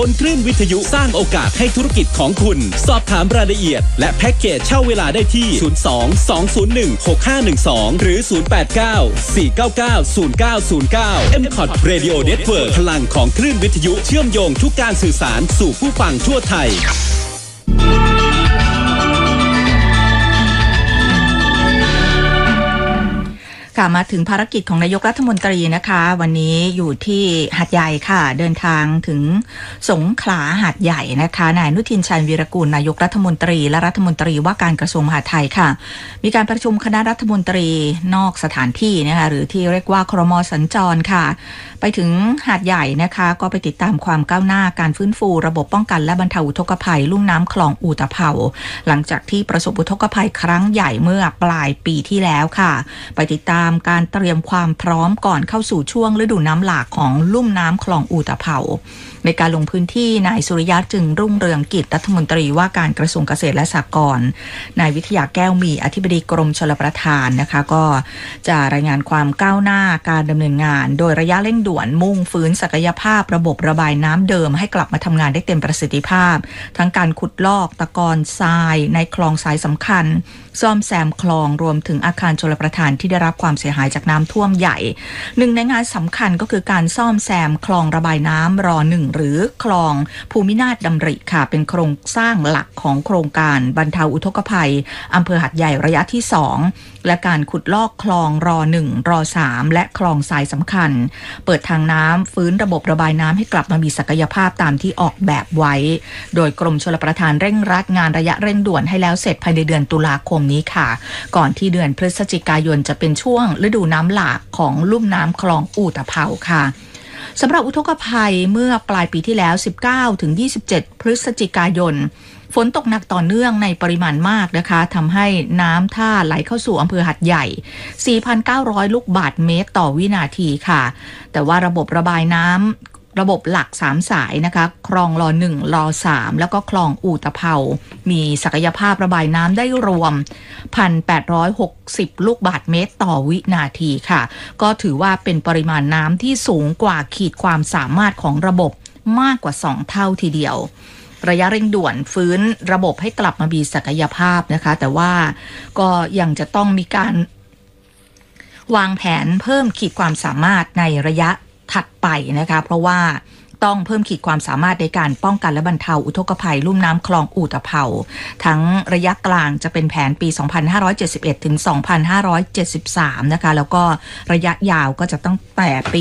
บนคลื่นวิทยุสร้างโอกาสให้ธุรกิจของคุณสอบถามรายละเอียดและแพ็กเกจเช่าเวลาได้ที่02-201-6512หรือ089-499-0909 MCOT Radio Network พลังของคลื่นวิทยุเชื่อมโยงทุกการสื่อสารสู่ผู้ฟังทั่วไทยค่ะมาถึงภารกิจของนายกรัฐมนตรีนะคะวันนี้อยู่ที่หาดใหญ่ค่ะเดินทางถึงสงขลาหาดใหญ่นะคะนายอนุทินชาญวีรกูลนายกรัฐมนตรีและรัฐมนตรีว่าการกระทรวงมหาดไทยค่ะมีการประชุมคณะรัฐมนตรีนอกสถานที่นะคะหรือที่เรียกว่าครม.สัญจรค่ะไปถึงหาดใหญ่นะคะก็ไปติดตามความก้าวหน้าการฟื้นฟูระบบป้องกันและบรรเทาอุทกภัยลุ่มน้ำคลองอู่ตะเภาหลังจากที่ประสบอุทกภัยครั้งใหญ่เมื่อปลายปีที่แล้วค่ะไปติดตามการเตรียมความพร้อมก่อนเข้าสู่ช่วงฤดูน้ำหลากของลุ่มน้ำคลองอู่ตะเภาในการลงพื้นที่นายสุริยะจึงรุ่งเรืองกิจรัฐมนตรีว่าการกระทรวงเกษตรและสหกรณ์นายวิทยาแก้วมีอธิบดีกรมชลประทานนะคะก็จะรายงานความก้าวหน้าการดำเนินงานโดยระยะเร่งด่วนมุ่งฟื้นศักยภาพระบบระบายน้ำเดิมให้กลับมาทำงานได้เต็มประสิทธิภาพทั้งการขุดลอกตะกอนทรายในคลองสายสำคัญซ่อมแซมคลองรวมถึงอาคารชลประทานที่ได้รับความเสียหายจากน้ำท่วมใหญ่หนึ่งในงานสำคัญก็คือการซ่อมแซมคลองระบายน้ำร.1 หรือคลองภูมินาถดำริค่ะเป็นโครงสร้างหลักของโครงการบรรเทาอุทกภัยอำเภอหาดใหญ่ระยะที่2และการขุดลอกคลองร.1 ร.3 และคลองสายสำคัญเปิดทางน้ำฟื้นระบบระบายน้ำให้กลับมามีศักยภาพตามที่ออกแบบไว้โดยกรมชลประทานเร่งรัดงานระยะเร่งด่วนให้แล้วเสร็จภายในเดือนตุลาคมนี้ค่ะก่อนที่เดือนพฤศจิกายนจะเป็นช่วงฤดูน้ำหลากของลุ่มน้ำคลองอู่ตะเภาค่ะสำหรับอุทกภัยเมื่อปลายปีที่แล้ว 19-27 พฤศจิกายนฝนตกหนักต่อเนื่องในปริมาณมากนะคะทำให้น้ำท่าไหลเข้าสู่อำเภอหาดใหญ่ 4,900 ลูกบาศก์เมตรต่อวินาทีค่ะแต่ว่าระบบระบายน้ำระบบหลัก3สายนะคะคลองร.1 ร.3 แล้วก็คลองอู่ตะเภามีศักยภาพระบายน้ำได้รวม 1,860 ลูกบาศก์เมตรต่อวินาทีค่ะก็ถือว่าเป็นปริมาณน้ำที่สูงกว่าขีดความสามารถของระบบมากกว่า2เท่าทีเดียวระยะเร่งด่วนฟื้นระบบให้กลับมามีศักยภาพนะคะแต่ว่าก็ยังจะต้องมีการวางแผนเพิ่มขีดความสามารถในระยะถัดไปนะคะเพราะว่าต้องเพิ่มขีดความสามารถในการป้องกันและบรรเทาอุทกภัยลุ่มน้ำคลองอู่ตะเภาทั้งระยะกลางจะเป็นแผนปี 2571 ถึง 2573 นะคะแล้วก็ระยะยาวก็จะตั้งแต่ปี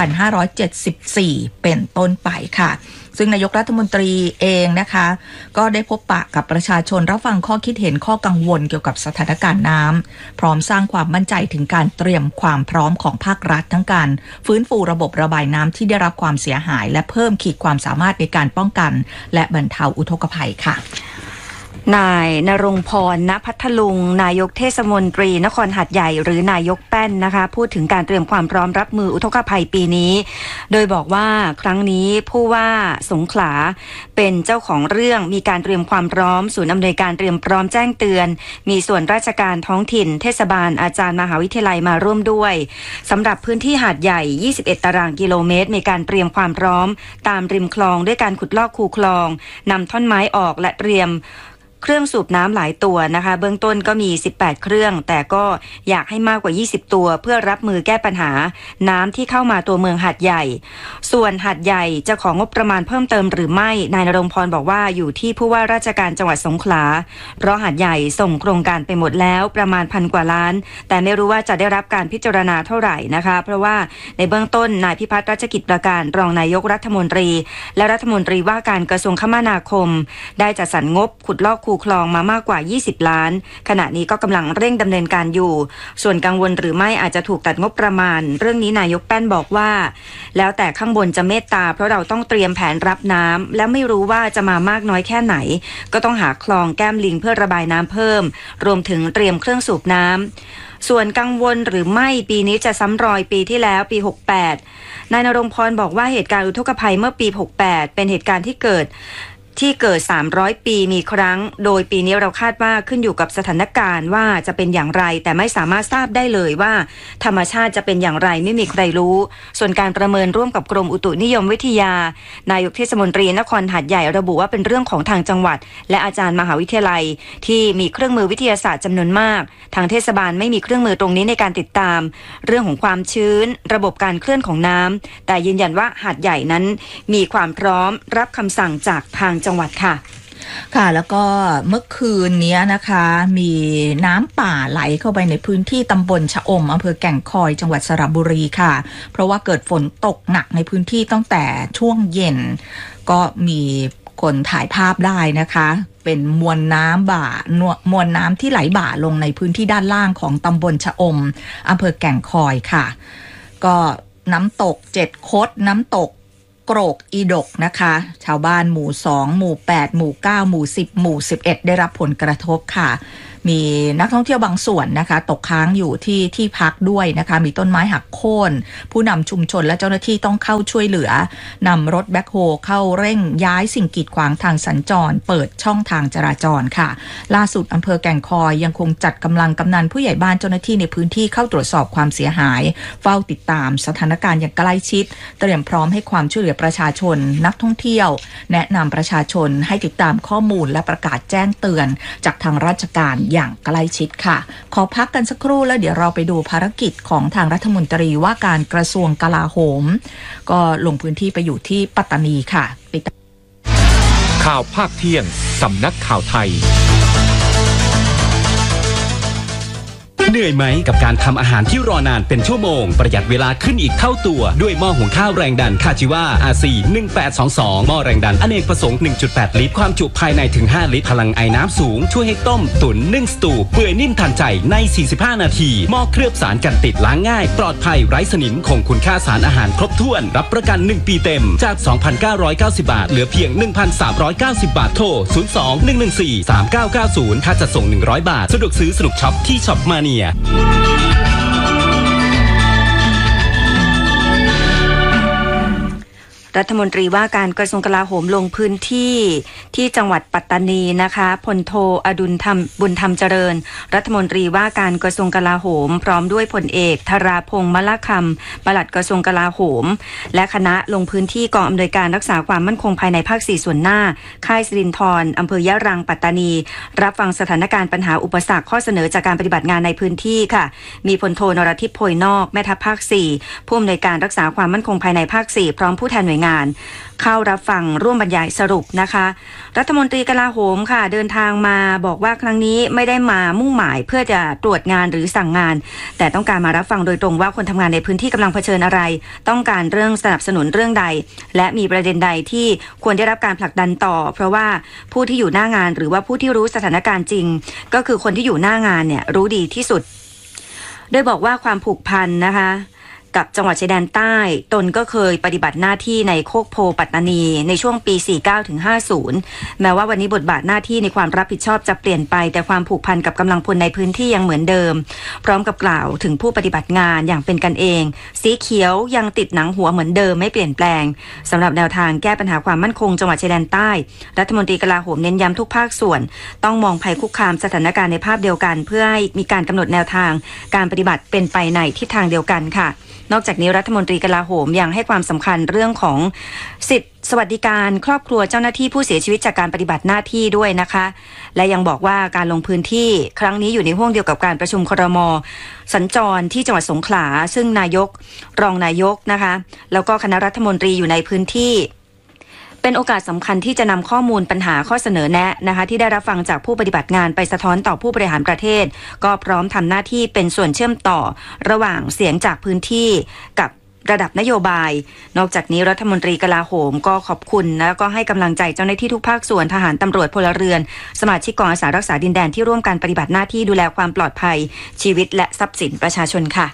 2574 เป็นต้นไปค่ะซึ่งนายกรัฐมนตรีเองนะคะก็ได้พบปะกับประชาชนรับฟังข้อคิดเห็นข้อกังวลเกี่ยวกับสถานการณ์น้ำพร้อมสร้างความมั่นใจถึงการเตรียมความพร้อมของภาครัฐทั้งการฟื้นฟูระบบระบายน้ำที่ได้รับความเสียหายและเพิ่มขีดความสามารถในการป้องกันและบรรเทาอุทกภัยค่ะนายณรงค์พร ณ พัทลุงนายกเทศมนตรีนครหาดใหญ่หรือนายกแป้นนะคะพูดถึงการเตรียมความพร้อมรับมืออุทกภัยปีนี้โดยบอกว่าครั้งนี้ผู้ว่าสงขลาเป็นเจ้าของเรื่องมีการเตรียมความพร้อมศูนย์อำนวยการเตรียมพร้อมแจ้งเตือนมีส่วนราชการท้องถิ่นเทศบาลอาจารย์มหาวิทยาลัยมาร่วมด้วยสำหรับพื้นที่หาดใหญ่21ตารางกิโลเมตรมีการเตรียมความพร้อมตามริมคลองด้วยการขุดลอกคูคลองนำท่อนไม้ออกและเตรียมเครื่องสูบน้ำหลายตัวนะคะเบื้องต้นก็มี18เครื่องแต่ก็อยากให้มากกว่า20ตัวเพื่อรับมือแก้ปัญหาน้ำที่เข้ามาตัวเมืองหาดใหญ่ส่วนหาดใหญ่จะของงบประมาณเพิ่มเติมหรือไม่นายณรงค์พรบอกว่าอยู่ที่ผู้ว่าราชการจังหวัดสงขลาเพราะหาดใหญ่ส่งโครงการไปหมดแล้วประมาณ1,000 กว่าล้านแต่ไม่รู้ว่าจะได้รับการพิจารณาเท่าไหร่นะคะเพราะว่าในเบื้องต้นนายพิพัฒน์รัชกิจประการรองนายกรัฐมนตรีและรัฐมนตรีว่าการกระทรวงคมนาคมได้จัดสรรงบขุดลอกคูคลองมามากกว่า20ล้านขณะนี้ก็กำลังเร่งดำเนินการอยู่ส่วนกังวลหรือไม่อาจจะถูกตัดงบประมาณเรื่องนี้นายกแป้นบอกว่าแล้วแต่ข้างบนจะเมตตาเพราะเราต้องเตรียมแผนรับน้ำและไม่รู้ว่าจะมามากน้อยแค่ไหนก็ต้องหาคลองแก้มลิงเพื่อระบายน้ำเพิ่มรวมถึงเตรียมเครื่องสูบน้ำส่วนกังวลหรือไม่ปีนี้จะซ้ำรอยปีที่แล้วปี68นายณรงค์พรบอกว่าเหตุการณ์อุทกภัยเมื่อปี68เป็นเหตุการณ์ที่เกิดที่เกิด300ปีมีครั้งโดยปีนี้เราคาดว่าขึ้นอยู่กับสถานการณ์ว่าจะเป็นอย่างไรแต่ไม่สามารถทราบได้เลยว่าธรรมชาติจะเป็นอย่างไรไม่มีใครรู้ส่วนการประเมินร่วมกับกรมอุตุนิยมวิทยานายกเทศมนตรีนครหาดใหญ่ระบุว่าเป็นเรื่องของทางจังหวัดและอาจารย์มหาวิทยาลัยที่มีเครื่องมือวิทยาศาสตร์จำนวนมากทางเทศบาลไม่มีเครื่องมือตรงนี้ในการติดตามเรื่องของความชื้นระบบการเคลื่อนของน้ำแต่ยืนยันว่าหาดใหญ่นั้นมีความพร้อมรับคำสั่งจากทางจังหวัดค่ะค่ะแล้วก็เมื่อคืนนี้นะคะมีน้ำป่าไหลเข้าไปในพื้นที่ตำบลชะอมอำเภอแก่งคอยจังหวัดสระบุรีค่ะเพราะว่าเกิดฝนตกหนักในพื้นที่ตั้งแต่ช่วงเย็นก็มีคนถ่ายภาพได้นะคะเป็นมวลน้ำที่ไหลบ่าลงในพื้นที่ด้านล่างของตำบลชะอมอำเภอแก่งคอยค่ะก็น้ำตก7 คดน้ำตกโกรกอีดกนะคะชาวบ้านหมู่2หมู่8หมู่9หมู่10หมู่11ได้รับผลกระทบค่ะมีนักท่องเที่ยวบางส่วนนะคะตกค้างอยู่ที่พักด้วยนะคะมีต้นไม้หักโค่นผู้นำชุมชนและเจ้าหน้าที่ต้องเข้าช่วยเหลือนำรถแบ็คโฮเข้าเร่งย้ายสิ่งกีดขวางทางสัญจรเปิดช่องทางจราจรค่ะล่าสุดอำเภอแก่งคอยยังคงจัดกำลังกำนันผู้ใหญ่บ้านเจ้าหน้าที่ในพื้นที่เข้าตรวจสอบความเสียหายเฝ้าติดตามสถานการณ์อย่างใกล้ชิดเตรียมพร้อมให้ความช่วยเหลือประชาชนนักท่องเที่ยวแนะนำประชาชนให้ติดตามข้อมูลและประกาศแจ้งเตือนจากทางราชการอย่างใกล้ชิดค่ะขอพักกันสักครู่แล้วเดี๋ยวเราไปดูภารกิจของทางรัฐมนตรีว่าการกระทรวงกลาโหมก็ลงพื้นที่ไปอยู่ที่ปัตตานีค่ะข่าวภาคเที่ยงสำนักข่าวไทยเหนื่อยไหมกับการทำอาหารที่รอนานเป็นชั่วโมงประหยัดเวลาขึ้นอีกเท่าตัวด้วยหม้อหุงข้าวแรงดันคาจิวา RC 1822หม้อแรงดันอเนกประสงค์ 1.8 ลิตรความจุภายในถึง5ลิตรพลังไอน้ำสูงช่วยให้ต้มตุ๋นนึ่งสตูเปื่อยนิ่มทันใจใน45นาทีหม้อเคลือบสารกันติดล้างง่ายปลอดภัยไร้สนิมคงคุณค่าสารอาหารครบถ้วนรับประกัน1ปีเต็มจาก 2,990 บาทเหลือเพียง 1,390 บาทโทร 02-114-3990 ค่าจัดส่ง100 บาทสะดวกซื้อสนุกช็อปที่ช็อปมาเนียรัฐมนตรีว่าการกระทรวงกลาโหมลงพื้นที่ที่จังหวัดปัตตานีนะคะพลโทอดุลบุญธรรมเจริญรัฐมนตรีว่าการกระทรวงกลาโหมพร้อมด้วยพลเอกธราพงษ์มะละคำปลัดกระทรวงกลาโหมและคณะลงพื้นที่กองอำนวยการรักษาความมั่นคงภายในภาค4ส่วนหน้าค่ายสิรินธรอำเภอยะรังปัตตานีรับฟังสถานการณ์ปัญหาอุปสรรคข้อเสนอจากการปฏิบัติงานในพื้นที่ค่ะมีพลโทนรทิพย์โพยนอกแม่ทัพภาค4ผู้อำนวยการรักษาความมั่นคงภายในภาค4พร้อมผู้แทนหน่วยงานเข้ารับฟังร่วมบรรยายสรุปนะคะรัฐมนตรีกลาโหมค่ะเดินทางมาบอกว่าครั้งนี้ไม่ได้มามุ่งหมายเพื่อจะตรวจงานหรือสั่งงานแต่ต้องการมารับฟังโดยตรงว่าคนทำงานในพื้นที่กำลังเผชิญอะไรต้องการเรื่องสนับสนุนเรื่องใดและมีประเด็นใดที่ควรได้รับการผลักดันต่อเพราะว่าผู้ที่อยู่หน้างานหรือว่าผู้ที่รู้สถานการณ์จริงก็คือคนที่อยู่หน้างานเนี่ยรู้ดีที่สุดโดยบอกว่าความผูกพันนะคะกับจังหวัดชายแดนใต้ตนก็เคยปฏิบัติหน้าที่ในโคกโพปัตตานีในช่วงปี 49-50 แม้ว่าวันนี้บทบาทหน้าที่ในความรับผิดชอบจะเปลี่ยนไปแต่ความผูกพันกับกำลังพลในพื้นที่ยังเหมือนเดิมพร้อมกับกล่าวถึงผู้ปฏิบัติงานอย่างเป็นกันเองสีเขียวยังติดหนังหัวเหมือนเดิมไม่เปลี่ยนแปลงสำหรับแนวทางแก้ปัญหาความมั่นคงจังหวัดชายแดนใต้รัฐมนตรีกลาโหมเน้นย้ำทุกภาคส่วนต้องมองภัยคุกคามสถานการณ์ในภาพเดียวกันเพื่อให้มีการกำหนดแนวทางการปฏิบัติเป็นไปในทิศทางเดียวกันค่ะนอกจากนี้รัฐมนตรีกลาโหมยังให้ความสำคัญเรื่องของสิทธิสวัสดิการครอบครัวเจ้าหน้าที่ผู้เสียชีวิตจากการปฏิบัติหน้าที่ด้วยนะคะและยังบอกว่าการลงพื้นที่ครั้งนี้อยู่ในห่วงเดียวกับการประชุมครม.สัญจรที่จังหวัดสงขลาซึ่งนายกรองนายกนะคะแล้วก็คณะรัฐมนตรีอยู่ในพื้นที่เป็นโอกาสสำคัญที่จะนำข้อมูลปัญหาข้อเสนอแนะนะคะที่ได้รับฟังจากผู้ปฏิบัติงานไปสะท้อนต่อผู้บริหารประเทศก็พร้อมทำหน้าที่เป็นส่วนเชื่อมต่อระหว่างเสียงจากพื้นที่กับระดับนโยบายนอกจากนี้รัฐมนตรีกลาโหมก็ขอบคุณแล้วก็ให้กำลังใจเจ้าหน้าที่ทุกภาคส่วนทหารตำรวจพลเรือนสมาชิกกองอาสารักษาดินแดนที่ร่วมกันปฏิบัติหน้าที่ดูแลความปลอดภัยชีวิตและทรัพย์สินประชาชนค่ะ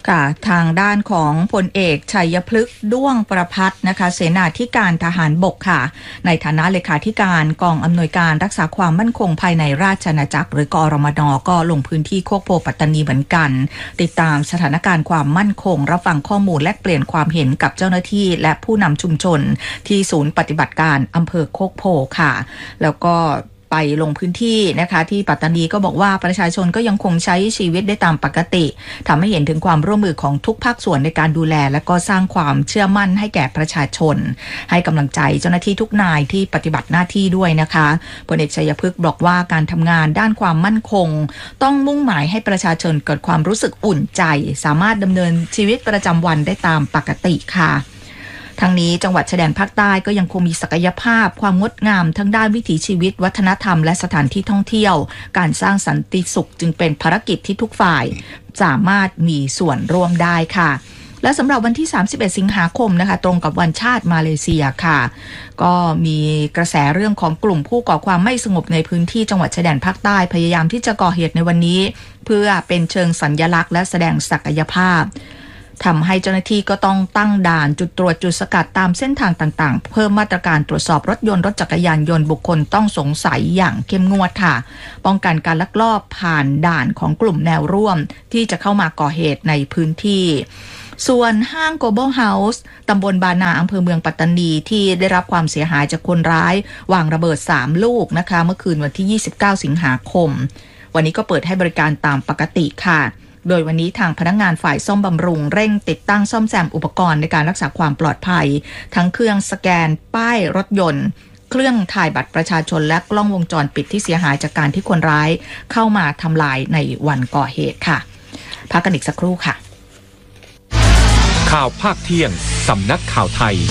ค่ะทางด้านของพลเอกชัยพฤกษ์ด้วงประภัตนะคะเสนาธิการทหารบกค่ะในฐานะเลขาธิการกองอำนวยการรักษาความมั่นคงภายในราชอาณาจักรหรือกอรมน.ก็ลงพื้นที่โคกโพปัตตานีเหมือนกันติดตามสถานการณ์ความมั่นคงรับฟังข้อมูลแลกเปลี่ยนความเห็นกับเจ้าหน้าที่และผู้นำชุมชนที่ศูนย์ปฏิบัติการอำเภอโคกโพค่ะแล้วก็ไปลงพื้นที่นะคะที่ปัตตานีก็บอกว่าประชาชนก็ยังคงใช้ชีวิตได้ตามปกติทำให้เห็นถึงความร่วมมือของทุกภาคส่วนในการดูแลและก็สร้างความเชื่อมั่นให้แก่ประชาชนให้กำลังใจเจ้าหน้าที่ทุกนายที่ปฏิบัติหน้าที่ด้วยนะคะพลเอกชัยพฤกษ์บอกว่าการทำงานด้านความมั่นคงต้องมุ่งหมายให้ประชาชนเกิดความรู้สึกอุ่นใจสามารถดำเนินชีวิตประจำวันได้ตามปกติค่ะทั้งนี้จังหวัดชายแดนภาคใต้ก็ยังคงมีศักยภาพความงดงามทั้งด้านวิถีชีวิตวัฒนธรรมและสถานที่ท่องเที่ยวการสร้างสันติสุขจึงเป็นภารกิจที่ทุกฝ่ายสามารถมีส่วนร่วมได้ค่ะและสำหรับวันที่31สิงหาคมนะคะตรงกับวันชาติมาเลเซียค่ะก็มีกระแสเรื่องของกลุ่มผู้ก่อความไม่สงบในพื้นที่จังหวัดชายแดนภาคใต้พยายามที่จะก่อเหตุในวันนี้เพื่อเป็นเชิงสัญลักษณ์และแสดงศักยภาพทำให้เจ้าหน้าที่ก็ต้องตั้งด่านจุดตรวจจุดสกัดตามเส้นทางต่างๆเพิ่มมาตรการตรวจสอบรถยนต์รถจักรยานยนต์บุคคลต้องสงสัยอย่างเข้มงวดค่ะป้องกันการลักลอบผ่านด่านของกลุ่มแนวร่วมที่จะเข้ามาก่อเหตุในพื้นที่ส่วนห้าง Global House ตำบลบานาอำเภอเมืองปัตตานีที่ได้รับความเสียหายจากคนร้ายวางระเบิด3ลูกนะคะเมื่อคืนวันที่29สิงหาคมวันนี้ก็เปิดให้บริการตามปกติค่ะโดยวันนี้ทางพนักงานฝ่ายซ่อมบำรุงเร่งติดตั้งซ่อมแซมอุปกรณ์ในการรักษาความปลอดภัยทั้งเครื่องสแกนป้ายรถยนต์เครื่องถ่ายบัตรประชาชนและกล้องวงจรปิดที่เสียหายจากการที่คนร้ายเข้ามาทำลายในวันก่อเหตุค่ะพักกันอีกสักครู่ค่ะข่าวภาคเที่ยงสำนักข่าวไทย